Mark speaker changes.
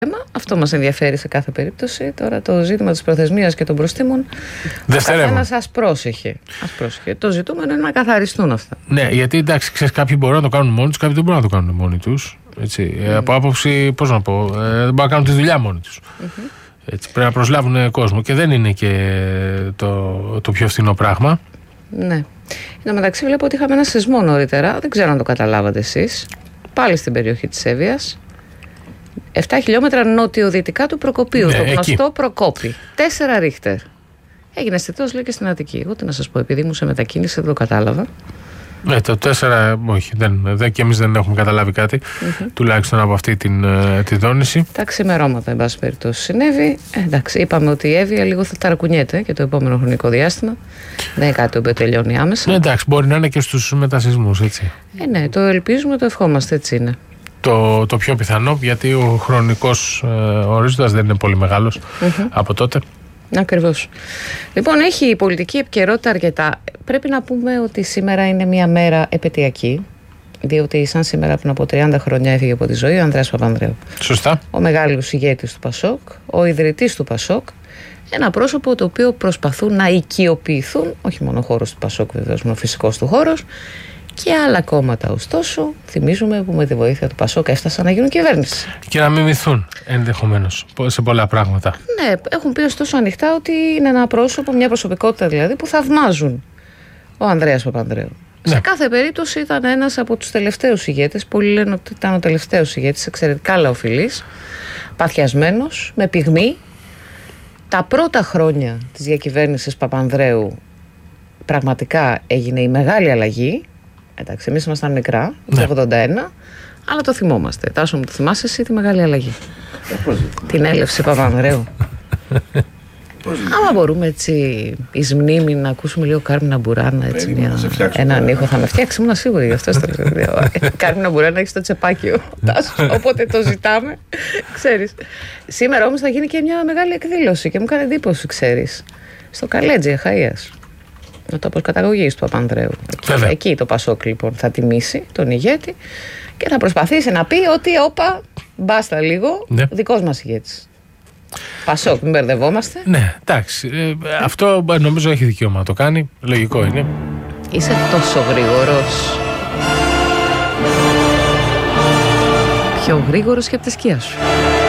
Speaker 1: Αυτό μας ενδιαφέρει σε κάθε περίπτωση. Τώρα το ζήτημα της προθεσμίας και των προστίμων, ο καθένας ας πρόσεχε. Το ζητούμενο είναι να καθαριστούν αυτά.
Speaker 2: Ναι, γιατί εντάξει, ξέρεις, κάποιοι μπορούν να το κάνουν μόνοι τους, κάποιοι δεν μπορούν να το κάνουν μόνοι τους. Από άποψη, πώς να πω, δεν μπορούν να κάνουν τη δουλειά μόνοι τους. Έτσι, πρέπει να προσλάβουν κόσμο και δεν είναι και το πιο φθηνό πράγμα.
Speaker 1: Ναι. Εν τω μεταξύ, βλέπω ότι είχαμε ένα σεισμό νωρίτερα. Δεν ξέρω αν το καταλάβατε εσείς. Πάλι στην περιοχή της Εύβοιας. 7 χιλιόμετρα νότιο-δυτικά του Προκοπίου. Ναι, το γνωστό Προκόπη. 4 Ρίχτερ. Έγινε αισθητός, λέει, και στην Αττική. Εγώ τι να σας πω, επειδή ήμουν σε μετακίνηση, δεν το κατάλαβα.
Speaker 2: Το 4, όχι, και εμείς δεν έχουμε καταλάβει κάτι, τουλάχιστον από αυτή τη δόνηση.
Speaker 1: Τα ξημερώματα, εν πάση περιπτώσει, συνέβη. Εντάξει, είπαμε ότι η Εύβοια λίγο θα ταρακουνιέται και το επόμενο χρονικό διάστημα. Δεν είναι κάτι που τελειώνει άμεσα.
Speaker 2: Ναι, εντάξει, μπορεί να είναι και στους μετασυσμούς, έτσι.
Speaker 1: Ναι, το ελπίζουμε, το ευχόμαστε, έτσι είναι.
Speaker 2: Το πιο πιθανό, γιατί ο χρονικός ορίζοντας δεν είναι πολύ μεγάλος από τότε.
Speaker 1: Ακριβώς. Λοιπόν, έχει η πολιτική επικαιρότητα αρκετά. Πρέπει να πούμε ότι σήμερα είναι μια μέρα επετειακή, διότι σαν σήμερα πριν από 30 χρόνια έφυγε από τη ζωή ο Ανδρέας Παπανδρέου.
Speaker 2: Σωστά.
Speaker 1: Ο μεγάλος ηγέτης του Πασόκ, ο ιδρυτής του Πασόκ, ένα πρόσωπο το οποίο προσπαθούν να οικειοποιηθούν, όχι μόνο ο χώρος του Πασόκ βεβαίως, μόνο ο φυσικός του χώρος, και άλλα κόμματα, ωστόσο, θυμίζουμε που με τη βοήθεια του Πασόκ έφτασαν να γίνουν κυβέρνηση.
Speaker 2: Και να μιμηθούν ενδεχομένως σε πολλά πράγματα.
Speaker 1: Ναι, έχουν πει ωστόσο ανοιχτά ότι είναι ένα πρόσωπο, μια προσωπικότητα δηλαδή, που θαυμάζουν ο Ανδρέας Παπανδρέου. Ναι. Σε κάθε περίπτωση ήταν ένας από τους τελευταίους ηγέτες. Πολλοί λένε ότι ήταν ο τελευταίος ηγέτης, εξαιρετικά λαοφιλής, παθιασμένος, με πυγμή. Τα πρώτα χρόνια της διακυβέρνησης Παπανδρέου πραγματικά έγινε η μεγάλη αλλαγή. Εντάξει, εμείς ήμασταν μικρά, το 81, αλλά το θυμόμαστε. Τάσο μου, το θυμάσαι εσύ τη μεγάλη αλλαγή? Την έλευση Παπανδρέου. Άμα μπορούμε έτσι εις μνήμη να ακούσουμε λίγο Κάρμινα Μπουράνα, έτσι έναν ήχο θα με φτιάξει, ήμουν σίγουρη γι' αυτό. Κάρμινα Μπουράνα έχει στο τσεπάκιο, Τάσο, όποτε το ζητάμε, ξέρεις. Σήμερα όμως θα γίνει και μια μεγάλη εκδήλωση και μου κάνει εντύπωση, ξέρεις, στο Καλέτζι Αχαΐας. Ο τόπος καταγωγής του Παπανδρέου. Εκεί το Πασόκ λοιπόν θα τιμήσει τον ηγέτη και θα προσπαθήσει να πει ότι όπα, μπάστα λίγο, δικός μας ηγέτης. Πασόκ, μην μπερδευόμαστε.
Speaker 2: Ναι, εντάξει. Αυτό νομίζω έχει δικαίωμα να το κάνει. Λογικό είναι.
Speaker 1: Είσαι τόσο γρήγορος. Πιο γρήγορος και από τη σκιά σου.